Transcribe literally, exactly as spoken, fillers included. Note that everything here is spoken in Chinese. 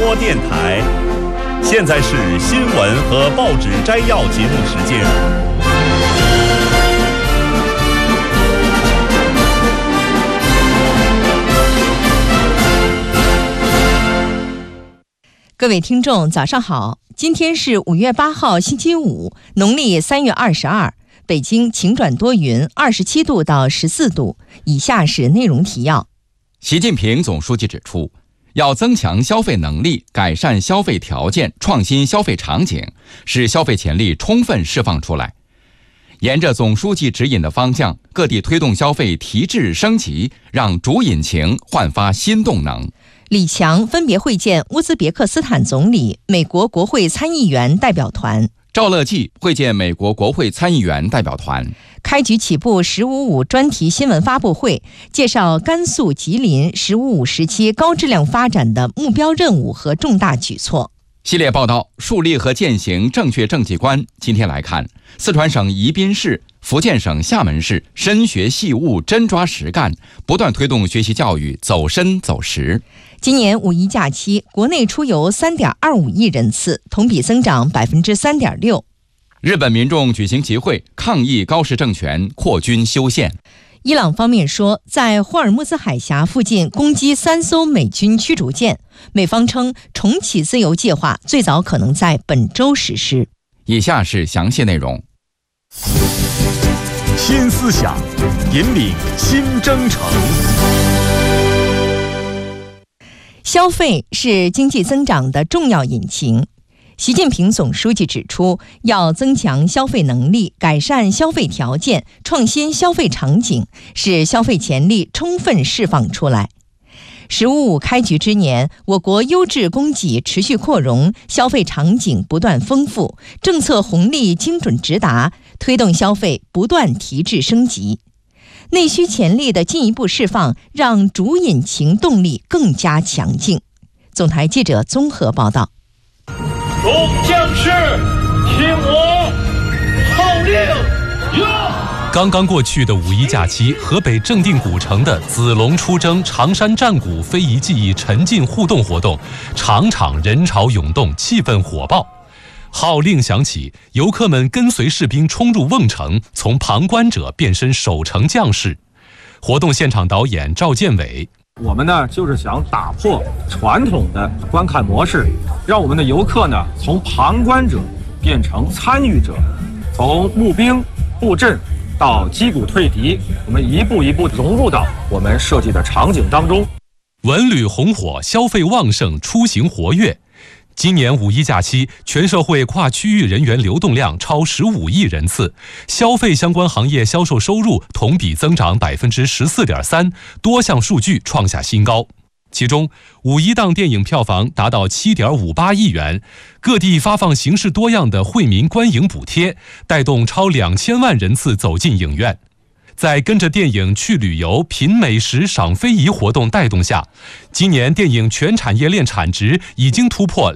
播电台。现在是新闻和报纸摘要节目时间。 各位听众，早上好！今天是五月八号，星期五，农历三月二十二。北京晴转多云，二十七度到十四度。以下是内容提要。 习近平总书记指出，要增强消费能力，改善消费条件，创新消费场景，使消费潜力充分释放出来。沿着总书记指引的方向，各地推动消费提质升级，让主引擎焕发新动能。 李强分别会见乌兹别克斯坦总理、美国国会参议员代表团。 赵乐际会见美国国会参议员代表团。 开局起步十五五专题新闻发布会，介绍甘肃、吉林十五五时期高质量发展的目标任务和重大举措。 系列报道树立和践行正确政绩观。今天来看，四川省宜宾市、福建省厦门市深学细悟、真抓实干，不断推动学习教育走深走实。 今年五一假期，国内出游 三点二五亿人次，同比增长 百分之三点六。 日本民众举行集会抗议高氏政权扩军修宪。 伊朗方面说，在霍尔木兹海峡附近攻击三艘美军驱逐舰，美方称重启自由计划最早可能在本周实施。 以下是详细内容。 新思想，引领新征程。 消费是经济增长的重要引擎。习近平总书记指出，要增强消费能力，改善消费条件，创新消费场景，使消费潜力充分释放出来。十五五开局之年，我国优质供给持续扩容，消费场景不断丰富，政策红利精准直达，推动消费不断提质升级。内需潜力的进一步释放，让主引擎动力更加强劲。总台记者综合报道。 众将士，听我号令！呀！ 刚刚过去的五一假期，河北正定古城的子龙出征常山战鼓非遗技艺沉浸互动活动，场场人潮涌动，气氛火爆。号令响起，游客们跟随士兵冲入瓮城，从旁观者变身守城将士。活动现场导演赵建伟。 我们呢，就是想打破传统的观看模式，让我们的游客呢，从旁观者变成参与者，从募兵布阵到击鼓退敌，我们一步一步融入到我们设计的场景当中。 文旅红火，消费旺盛，出行活跃。今年五一假期，全社会跨区域人员流动量超十五亿人次，消费相关行业销售收入同比增长百分之十四点三，多项数据创下新高。其中，五一档电影票房达到七点五八亿元，各地发放形式多样的惠民观影补贴，带动超两千万人次走进影院。在跟着电影去旅游、品美食、赏非遗活动带动下，今年电影全产业链产值已经突破